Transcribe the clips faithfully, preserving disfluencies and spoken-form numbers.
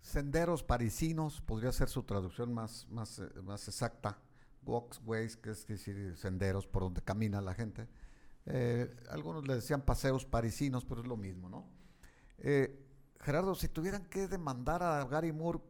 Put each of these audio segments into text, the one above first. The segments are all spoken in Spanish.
senderos parisinos, podría ser su traducción más, más, eh, más exacta. Walkways, que es decir, senderos por donde camina la gente. Eh, algunos le decían paseos parisinos, pero es lo mismo, ¿no? Eh, Gerardo, si tuvieran que demandar a Gary Moore,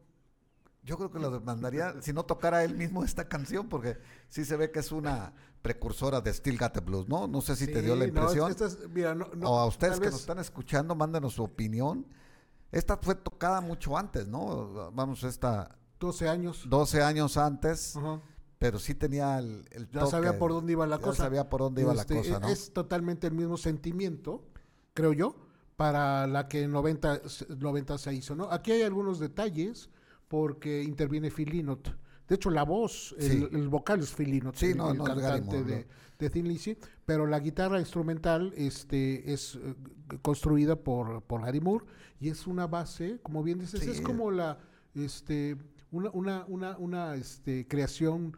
yo creo que lo demandaría si no tocara él mismo esta canción, porque sí se ve que es una precursora de Still Got the Blues, ¿no? No sé si Sí, te dio la impresión. no, esta es, mira, no, no, o a ustedes tal que vez, nos están escuchando, mándenos su opinión. Esta fue tocada mucho antes, ¿no? Vamos, esta doce años. doce años antes, Ajá. pero sí tenía el, el Ya toque. sabía por dónde iba la ya cosa. sabía por dónde iba Este, la cosa, ¿no? Es totalmente el mismo sentimiento, creo yo, para la que en noventa, noventa se hizo, ¿no? Aquí hay algunos detalles porque interviene Phil Lynott. De hecho, la voz, el, Sí. el vocal es Phil Lynott, Sí, el, no, el no es Gary cantante Moore, de, no. de Thin Lizzy, pero la guitarra instrumental este, es eh, construida por, por Gary Moore y es una base, como bien dices, Sí. es como la, este, una, una, una, una este, creación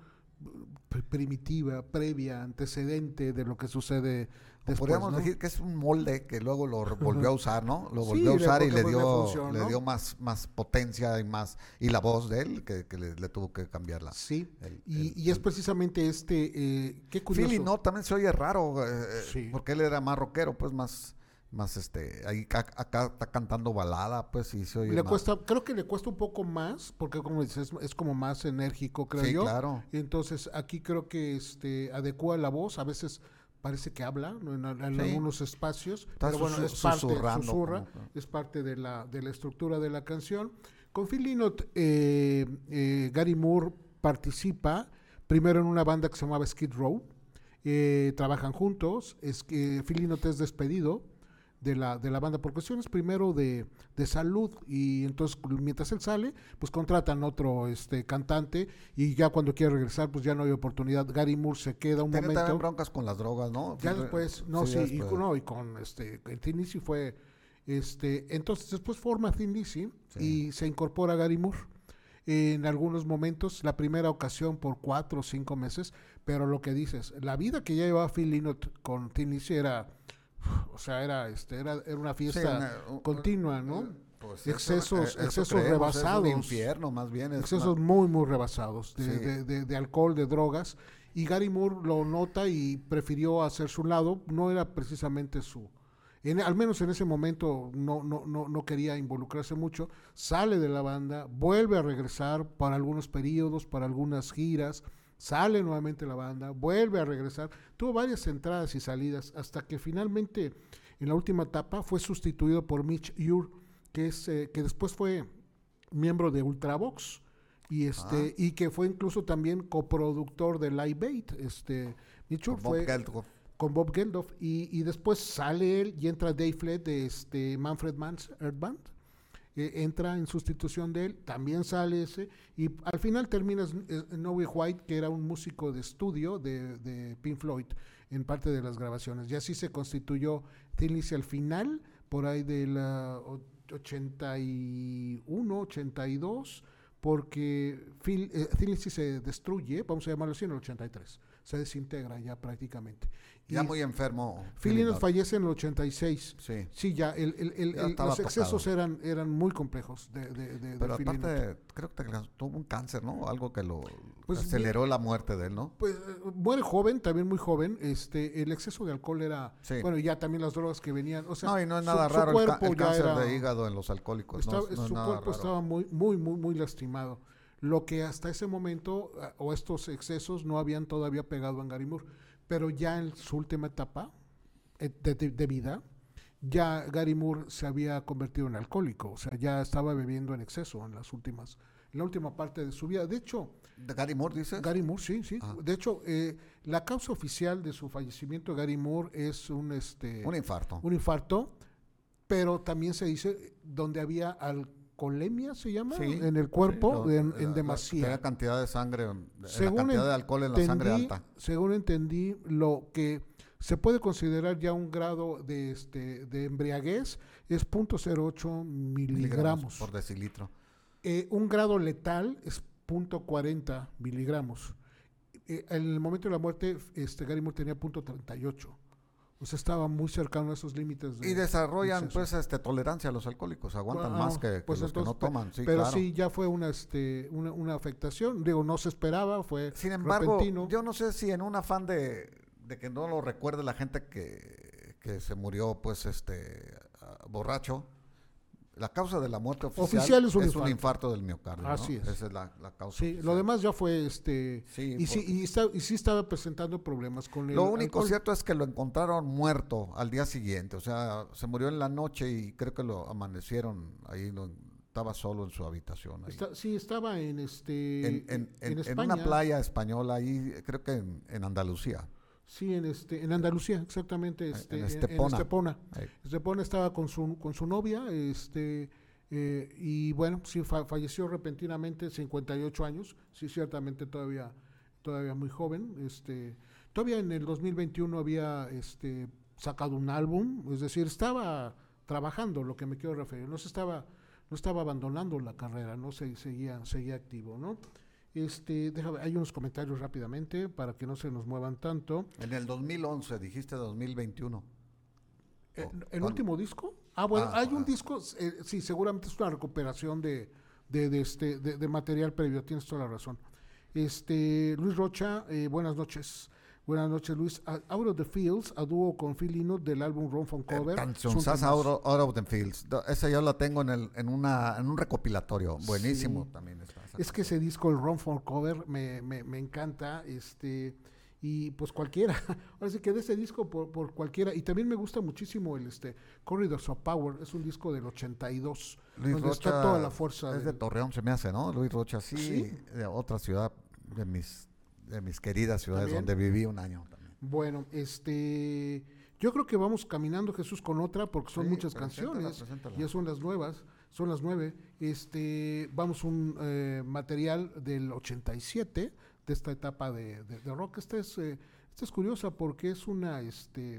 pr- primitiva, previa, antecedente de lo que sucede O después, podríamos ¿no? decir que es un molde que luego lo volvió a usar, ¿no? Lo Sí, volvió a le- usar y porque le pues le dio, funcionó. le dio más, más potencia y más, y la voz de él, que, que le, le tuvo que cambiarla. Sí, El, y, el, y es el- precisamente este, eh, qué curioso. Philly no, también se oye raro, eh, Sí. porque él era más rockero, pues más, más este, ahí ca- acá está cantando balada, pues y se oye Le más. cuesta, creo que le cuesta un poco más, porque como dices, es, es como más enérgico, creo Sí, yo. claro. Entonces aquí creo que este adecua la voz, a veces parece que habla, ¿no? en, en Sí. algunos espacios, Está pero bueno, susu- es parte, susurrando, susurra, como que- es parte de la, de la estructura de la canción. Con Phil Lynott, eh, eh, Gary Moore participa primero en una banda que se llamaba Skid Row, eh, trabajan juntos, es que Phil Lynott es despedido de la, de la banda por cuestiones primero de, de salud y entonces mientras él sale pues contratan otro este cantante y ya cuando quiere regresar pues ya no hay oportunidad. Gary Moore se queda un Tenía también momento broncas con las drogas, ¿no? ya Siempre- después no sí, ya y, después. con- no, y con este el Thin Lizzy fue este entonces después forma Thin Lizzy Sí. y se incorpora Gary Moore en algunos momentos, la primera ocasión por cuatro o cinco meses, pero lo que dices, la vida que ya llevaba Phil Lynott con Thin Lizzy era, o sea, era, este, era, era una Sí, fiesta una- un- continua, ¿no? Pues Excesos, eso, eh, eso excesos creemos, rebasados. Es un infierno, más bien. Es Excesos una- muy, muy rebasados de, Sí. de, de, de alcohol, de drogas. Y Gary Moore lo nota y prefirió hacer su lado. No era precisamente su... En, al menos en ese momento no, no, no, no quería involucrarse mucho. Sale de la banda, vuelve a regresar para algunos periodos, para algunas giras. Sale nuevamente la banda, vuelve a regresar. Tuvo varias entradas y salidas hasta que finalmente en la última etapa fue sustituido por Mitch Ure, que, es, eh, que después fue miembro de Ultravox y este Ah. y que fue incluso también coproductor de Live Aid. Este Mitch Ure con Bob fue Geldof. con Bob Geldof y, y después sale él y entra Dave Flett de este Manfred Mann's Earth Band. Eh, entra en sustitución de él, también sale ese, y al final terminas eh, Noah White, que era un músico de estudio de, de Pink Floyd, en parte de las grabaciones. Y así se constituyó Thin Lizzy al final, por ahí del uh, ochenta y uno, ochenta y dos, porque Phil, eh, Thin Lizzy se destruye, vamos a llamarlo así, en el ochenta y tres. Se desintegra ya prácticamente. Ya Y muy enfermo. Phil Phil Lynott Lynott. fallece en el ochenta y seis. Sí. Sí, ya, el, el, el, Ya el, estaba los excesos tocado. eran, eran muy complejos de, de, de, Pero de Phil Lynott. aparte, creo que tuvo un cáncer, ¿no? Algo que lo Pues aceleró la muerte de él, ¿no? Pues eh, muere joven, también muy joven. Este, el exceso de alcohol era, Sí. bueno, y ya también las drogas que venían. O sea, No, y no es su- nada su raro el, ca- cuerpo el ya cáncer era- de hígado en los alcohólicos. estaba- no, es- no es su nada cuerpo raro. estaba muy, muy, muy, muy lastimado. Lo que hasta ese momento, ah, o estos excesos, no habían todavía pegado a Gary Moore. Pero ya en su última etapa eh, de, de- de vida, ya Gary Moore se había convertido en alcohólico. O sea, ya estaba bebiendo en exceso en las últimas, en la última parte de su vida. De hecho, ¿De Gary Moore, dices? Gary Moore, sí, sí. Ah. De hecho, eh, la causa oficial de su fallecimiento de Gary Moore es un, este, Un infarto. un infarto, pero también se dice donde había alcoholemia, se llama, Sí, en el cuerpo, sí, lo- en, la- en la- demasía. Tenía cantidad de sangre, en- la Según cantidad en- de alcohol en la sangre entendí- alta. Según entendí, lo que se puede considerar ya un grado de, este, de embriaguez es punto cero ocho miligramos. por decilitro. Eh, un grado letal es punto cuarenta miligramos. Eh, en el momento de la muerte, este, Gary Moore tenía punto treinta y ocho. O sea, estaba muy cercano a esos límites. De y desarrollan exceso. pues este tolerancia a los alcohólicos, aguantan Ah, más que, que pues los entonces, que no toman. Sí, pero claro. sí, ya fue una, este, una, una afectación. Digo, no se esperaba, fue Sin embargo, repentino. yo no sé si en un afán de, de que no lo recuerde la gente que, que se murió pues este uh, borracho, la causa de la muerte oficial, Oficial es un un infarto. infarto del miocardio. Así ¿no? es. Esa es la, la causa Sí, oficial. lo demás ya fue, este, Sí, y, sí, por- y, está- y sí estaba presentando problemas con el Lo único alcohol. cierto es que lo encontraron muerto al día siguiente, o sea, se murió en la noche y creo que lo amanecieron ahí, lo- estaba solo en su habitación. Ahí. Está- sí, estaba en, este, en, en, en, en- en España. una playa española ahí, creo que en, en Andalucía. Sí, en, este, en Andalucía, exactamente. Este, en en, Estepona. en Estepona. Ahí. Estepona estaba con su, con su novia, este, eh, y bueno, sí, fa- falleció repentinamente, cincuenta y ocho años, sí, ciertamente todavía, todavía muy joven. Este, todavía en el dos mil veintiuno había este, sacado un álbum, es decir, estaba trabajando, lo que me quiero referir, no se estaba, no estaba abandonando la carrera, no se, seguía, seguía activo, ¿no? Este, déjame, hay unos comentarios rápidamente para que no se nos muevan tanto. En el dos mil once, dijiste dos mil veintiuno. ¿El, Oh, el ¿cuándo? último disco? Ah, bueno, Ah, hay un ah. disco, eh, sí, seguramente es una recuperación de, de, de este, de, de material previo, tienes toda la razón. Este, Luis Rocha, eh, buenas noches. Buenas noches, Luis. A- Out of the Fields, a dúo con Phil Lynott del álbum Run from Cover. Canción Son Sasa temas. out, of- Out of the Fields. Do- Esa yo la tengo en, el, en, una, en un recopilatorio. Buenísimo Sí. también está. esa Es que canción. ese disco, el Run from Cover, me, me, me encanta. Este, y pues cualquiera. Ahora sí que de ese disco por, por cualquiera. Y también me gusta muchísimo el este, Corridors of Power. Es un disco del ochenta y dos. Luis donde Rocha está toda la fuerza. es de del- Torreón, se me hace, ¿no? Luis Rocha, sí, Sí. de otra ciudad, de mis, de mis queridas ciudades ¿También? donde viví un año también. Bueno, este, yo creo que vamos caminando, Jesús, con otra, porque son Sí, muchas preséntala, canciones, preséntala. ya son las nuevas, son las nueve. Este, vamos un eh, material del ochenta y siete de esta etapa de, de- de rock. Esta es, eh, esta es curiosa porque es una, este,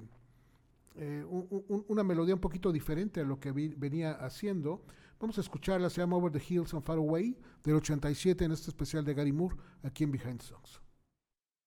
eh, un- un- una melodía un poquito diferente a lo que vi- venía haciendo. Vamos a escucharla, se llama Over the Hills and Far Away, del ochenta y siete en este especial de Gary Moore, aquí en Behind the Songs.